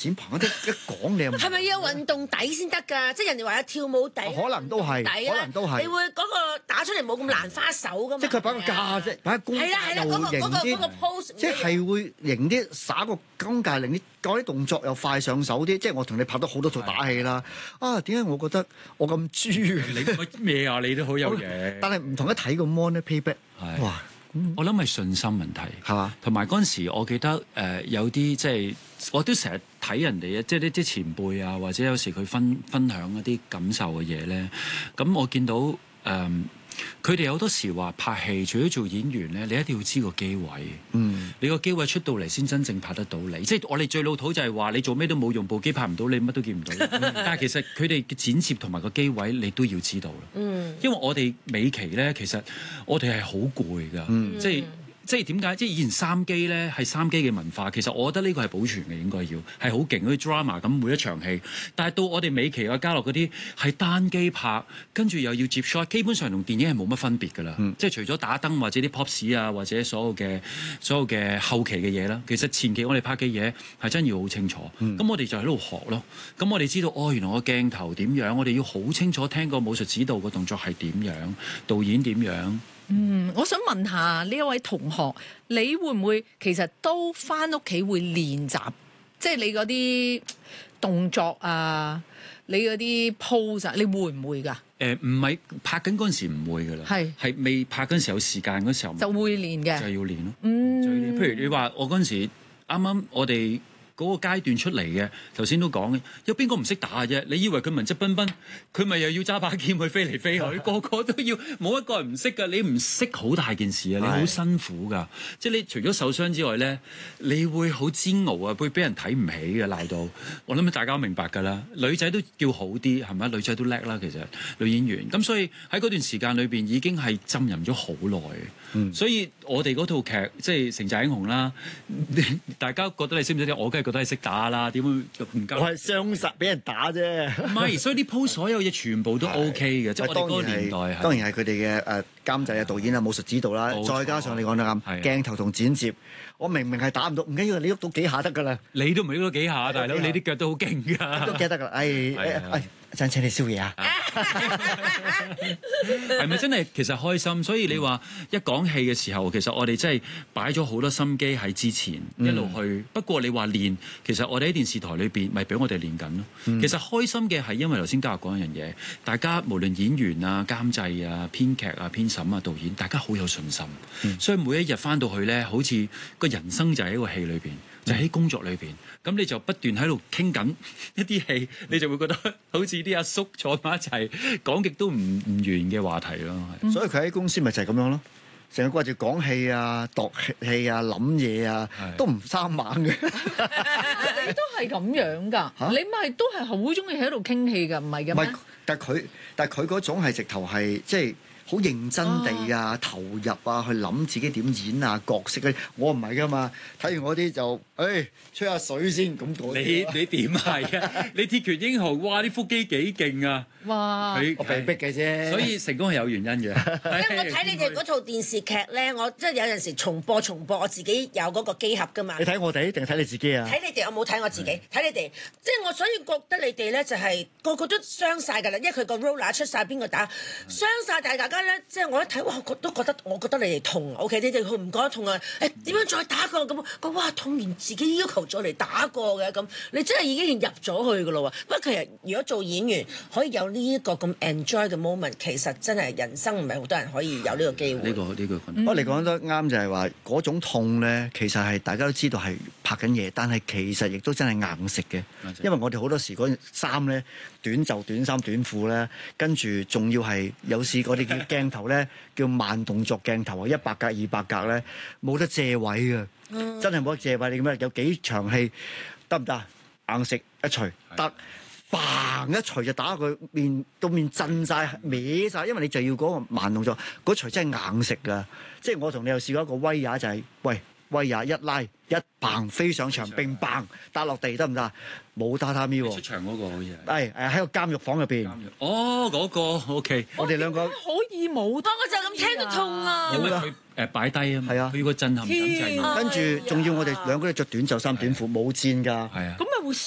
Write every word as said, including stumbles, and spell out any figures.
剪棚嗰啲一講你又係咪要有運動底先得㗎？即係人哋話有跳舞底， 可能都係，可能都係。 你會嗰個打出嚟冇咁難花手㗎嘛？ 即係佢擺個架啫，擺個弓架又型啲，即係會型啲，耍個弓架令啲嗰啲動作又快上手啲。即係我同你拍咗好多套打戲啦。啊，點解我覺得我咁豬？ 你咩啊？你都好有嘢。 但係唔同一睇個 mon 咧 payback，哇！ 我諗係信心問題， 係嘛？ 同埋嗰陣時，我記得誒、呃、有啲即係我都成日睇人哋嘅，即係啲啲前輩啊，或者有時佢分分享一啲感受嘅嘢咧。咁我見到誒，佢哋有好多時話拍戲，除咗做演員咧，你一定要知個機位。嗯，你個機位出到嚟先真正拍得到你。即係我哋最老土就係話，你做咩都冇用，部機拍唔到你，乜都見唔到。嗯、但係其實佢哋嘅剪接同埋個機位，你都要知道啦。嗯，因為我哋美期咧，其實我哋係好攰㗎。嗯，即係。即係點解？即係以前三機咧係三機嘅文化，其實我覺得呢個係保存嘅，應該要係好勁嗰啲 drama 咁每一場戲。但係到我哋美期啊加落嗰啲係單機拍，跟住又要接 shot，基本上同電影係冇乜分別㗎啦。嗯、即係除咗打燈或者啲 pop 啊，或者所有嘅所有嘅後期嘅嘢啦，其實前期我哋拍嘅嘢係真要好清楚。咁、嗯、我哋就喺度學咯。咁我哋知道哦，原來個鏡頭點樣，我哋要好清楚聽個武術指導個動作係點樣，導演點樣。 嗯，我想問下呢一位同學，你會唔會其實都返屋企會練習，即係你嗰啲動作啊，你嗰啲 pose 啊，你會唔會㗎？ 誒唔係拍緊嗰陣時唔會㗎啦，係係未拍嗰陣時有時間嗰時候就會練嘅， 就係要練咯。 嗯， 譬如你話我嗰陣時啱啱我哋嗰個階段出嚟嘅，頭先都講嘅，有邊個唔識打啫？你以為佢文質彬彬，佢咪又要揸把劍去飛嚟飛去，個個都要，冇一個人唔識㗎。你唔識好大件事啊，你好辛苦㗎。即係你除咗受傷之外咧，你會好煎熬啊，會俾人睇唔起嘅鬧到。我諗大家都明白㗎啦，女仔都叫好啲係咪？女仔都叻啦，其實女演員。咁所以喺嗰段時間裏邊已經係浸淫咗好耐。嗯、所以我哋嗰套劇即係《城寨英雄》啦，大家覺得你識唔識啲？我梗係覺得係識打啦，點會唔夠？ 我係雙殺俾人打啫。 唔係，所以啲 pose 所有嘢全部都 OK 嘅，即係我哋嗰個年代係。 當然係佢哋嘅誒監製啊、導演啊、武術指導啦，錯再加上你講得啱，的鏡頭同剪接，我明明係打唔到，唔緊要，你喐到幾下得㗎啦。 你都唔係喐到幾下，大佬，你啲腳都好勁㗎。 都記得㗎，哎哎哎，想請你宵夜啊！ 係咪真係其實開心？所以你話一講戲嘅時候，其實我哋真係擺咗好多心機喺之前、嗯、一路去。不過你話練，其實我哋喺電視台裏邊咪俾我哋練緊咯。嗯、其實開心嘅係因為頭先嘉樂講一樣嘢，大家無論演員啊、監製啊、編劇啊、編審啊、導演，大家好有信心。嗯、所以每一日翻到去咧，好似個人生就喺個戲裏邊。就喺工作裏邊，咁你就不斷喺度傾緊一啲戲，你就會覺得好似啲阿叔坐埋一齊講極都唔唔完嘅話題咯。 嗯、所以佢喺公司咪就係咁樣咯，成日掛住講戲啊、度戲啊、諗嘢啊，的都唔生猛嘅。 你都係咁樣㗎？啊、你咪都係好中意喺度傾戲㗎，唔係嘅咩？唔係， 但係佢但係佢嗰種係直頭係即係。好認真地啊，投入啊，去諗自己點演啊，角色嗰啲，我唔係噶嘛。睇完嗰啲就，誒、哎，吹下水先咁講。 你你點係啊？你鐵拳英雄，哇！啲腹肌幾勁啊！ 哇！ 佢我被逼嘅啫， 所以成功係有原因嘅。 因為我睇你哋嗰套電視劇咧，我即係有陣時重播重播，我自己有嗰個機盒噶嘛。 你睇我哋定係睇你自己啊？ 睇你哋，我冇睇我自己，睇你哋。即係我所以覺得你哋咧就係、是、個個都傷晒㗎啦，因為佢個 roller 出晒邊個打，傷晒，但係大家咧即係我一睇哇，都覺得我覺得你哋痛 OK，你哋佢唔覺得痛啊？誒點樣再打過咁？佢哇痛完自己要求再嚟打過嘅咁，你真係已經入咗去㗎咯喎。不過其實如果做演員可以有呢一個咁 enjoy 嘅 moment，其實真係人生唔係好多人可以有呢個機會。 呢、呢個呢、呢個， 不過你講得啱就係話嗰種痛咧，其實係大家都知道係拍緊嘢，但係其實亦都真係硬食嘅，因為我哋好多時嗰件衫咧短袖短衫短褲咧，跟住仲要係有時嗰啲叫鏡頭咧叫慢動作鏡頭啊，一百格二百格咧冇得借位嘅，嗯、真係冇得借位。你咁樣有幾場戲得唔得？硬食一錘得。嘭一錘就打佢面，到面震晒歪晒，因為你就要嗰個慢動作，嗰錘真係硬食噶。即係我同你又試過一個威也就係、是，喂威也一拉一嘭飛上牆並嘭打落地得唔得？冇榻榻米喎。出場嗰個好似係。係誒喺個監獄房入邊。 哦，嗰、那個 OK。 我哋兩個可以冇， 當我就咁聽都痛啊。 因為佢誒擺低啊嘛。係啊。佢要個震撼感就係。 跟住仲要我哋兩個都着短袖衫短褲冇氈㗎。 係啊。 咁咪會。